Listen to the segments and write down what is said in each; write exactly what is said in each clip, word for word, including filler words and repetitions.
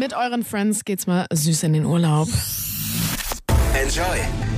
mit euren Friends geht's mal süß in den Urlaub. Enjoy.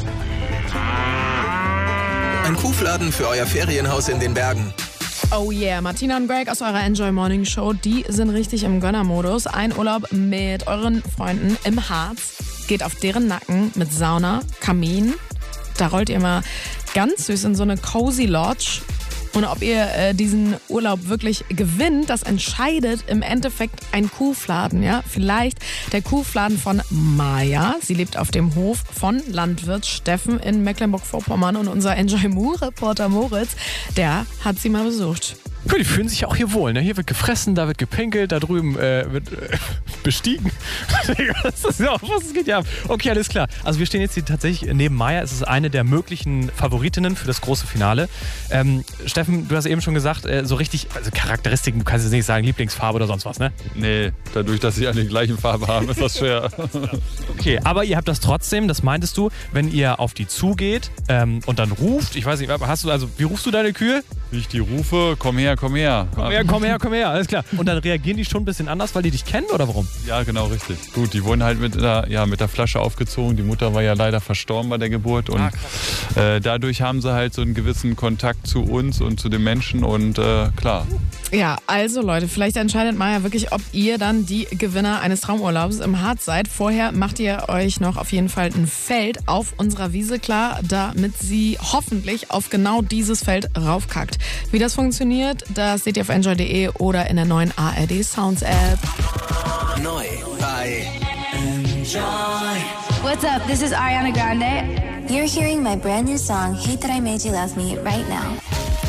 Ein Kuhfladen für euer Ferienhaus in den Bergen. Oh yeah, Martina und Greg aus eurer Enjoy Morning Show, die sind richtig im Gönnermodus. Ein Urlaub mit euren Freunden im Harz geht auf deren Nacken mit Sauna, Kamin. Da rollt ihr mal ganz süß in so eine cozy Lodge. Und ob ihr äh, diesen Urlaub wirklich gewinnt, das entscheidet im Endeffekt ein Kuhfladen. Ja? Vielleicht der Kuhfladen von Maja. Sie lebt auf dem Hof von Landwirt Steffen in Mecklenburg-Vorpommern. Und unser Enjoy Moore-Reporter Moritz, der hat sie mal besucht. Ja, die fühlen sich auch hier wohl. Ne? Hier wird gefressen, da wird gepinkelt, da drüben äh, wird äh, bestiegen. Das ist ja auch, was geht ja ab. Okay, alles klar. Also wir stehen jetzt hier tatsächlich neben Maja. Es ist eine der möglichen Favoritinnen für das große Finale. Ähm, Steffen, du hast eben schon gesagt, äh, so richtig, also Charakteristiken, du kannst jetzt nicht sagen Lieblingsfarbe oder sonst was, ne? Nee, dadurch, dass sie alle die gleiche Farbe haben, ist das schwer. Okay, aber ihr habt das trotzdem, das meintest du, wenn ihr auf die zugeht ähm, und dann ruft, ich weiß nicht, hast du, also wie rufst du deine Kühe? Wie ich die rufe, komm her, komm her. Komm her, komm her, komm her, alles klar. Und dann reagieren die schon ein bisschen anders, weil die dich kennen oder warum? Ja, genau, richtig. Gut, die wurden halt mit der, ja, mit der Flasche aufgezogen. Die Mutter war ja leider verstorben bei der Geburt. Und ah, äh, dadurch haben sie halt so einen gewissen Kontakt zu uns und zu den Menschen und äh, klar. Ja, also Leute, vielleicht entscheidet Maja wirklich, ob ihr dann die Gewinner eines Traumurlaubs im Harz seid. Vorher macht ihr euch noch auf jeden Fall ein Feld auf unserer Wiese klar, damit sie hoffentlich auf genau dieses Feld raufkackt. Wie das funktioniert, das seht ihr auf enjoy punkt de oder in der neuen A R D Sounds App. Neu bei Enjoy. What's up? This is Ariana Grande. You're hearing my brand new song, Hate That I Made You Love Me, right now.